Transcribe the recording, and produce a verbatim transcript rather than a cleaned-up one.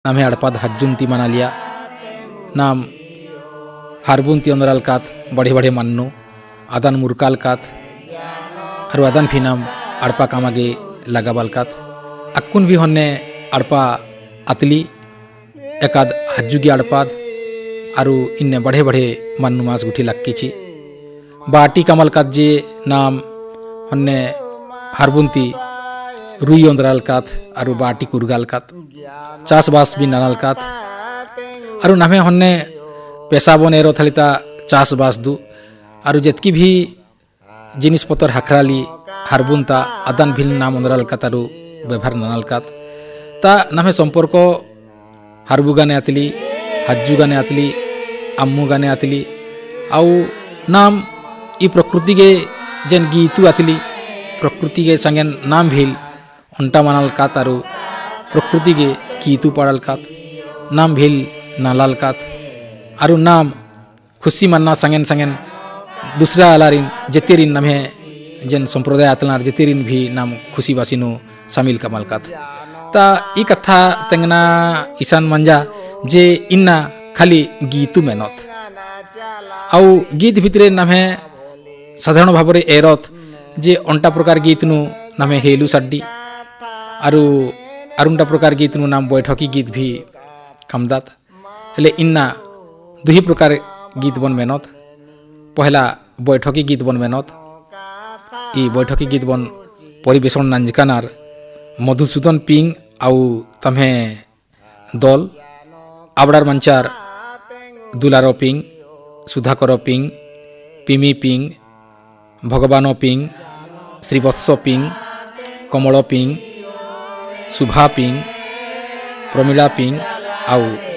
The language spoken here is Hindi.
नाम है अड़पाद हज्जुंती मनालिया नाम हारबुंती अंदराल कात बड़े बड़े मन्नू आदान मुरकाल कात और आदान भी नाम अड़पा कामागे लगाबाल कात अक्कुन भी होने अड़पा अतली एकाद हज्जुगी अड़पाद और इन्ने बढ़े बढ़े मन्नू मास गुठी लक्की छी बाटी कमल कात जे नाम होने हारबुंती रुई अंदराल कात और बाटी कुरगाल कात चाषबास भी नानाल कात और नामे होने पेशा बन एरो थलिता चाषबास दु और जितकी भी जिनिस पतर हखराली हारबुंता आदान भिल नाम अंदराल कात और व्यवहार नानाल कात ता नामे संपर्क हारबु गाने आतली हज्जु गाने आतली अम्मू गाने आतली आउ नाम ई प्रकृति के जेन गीतु आतली प्रकृति के संगे नाम भिल अंटा मनाल कात और प्रकृति के गीतु पड़ाल कात नाम भिल नालाल कात और नाम खुशी मन्ना संगेन संगेन दूसरा अलारिन जेतेरिन नामे जेन संप्रदाय आतलार जेतेरिन भी नाम खुशी बासिनु शामिल कमाल कात ता ई कथा तेंगना ईशान मंजा जे इन्ना खाली गीतु मेनत आउ गीत भितरे नामे साधारण भाव रे एरत जे अंटा प्रकार गीत नु नामे हेलु साड्डी आरु अरुंटा प्रकार गीत नु नाम बैठकी गीत भी कमदात हेले इन्ना दुही प्रकार गीत बन मेनत पहला बैठकी गीत बन मेनत ई बैठकी गीत बन परिवेशन नांजकानार मधुसूदन पिंग आउ तम्हे दल आबड़ार मंचार दुलारो पिंग सुधाकर पिंग पिमी पिंग भगवान पिंग श्रीवत्स पिंग कमल पिंग सुभा पिंग प्रमिला पिंग आउ